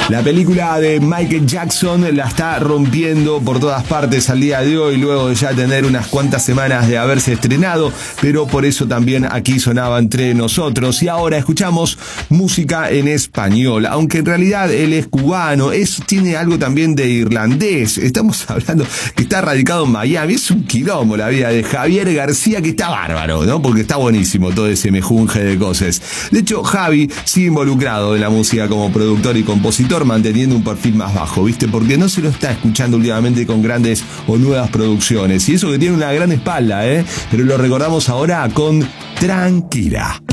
La película de Michael Jackson la está rompiendo por todas partes al día de hoy, luego de ya tener unas cuantas semanas de haberse estrenado, pero por eso también aquí sonaba entre nosotros. Y ahora escuchamos música en español, aunque en realidad él es cubano, tiene algo también de irlandés. Estamos hablando que está radicado en Miami, es un quilombo la vida de Javier García, que está bárbaro, ¿no? Porque está buenísimo todo ese mejunje de cosas. De hecho, Javi sigue involucrado en la música como productor y compositor, manteniendo un perfil más bajo, ¿viste? Porque no se lo está escuchando últimamente con grandes o nuevas producciones. Y eso que tiene una gran espalda, ¿eh? Pero lo recordamos ahora con Tranquila.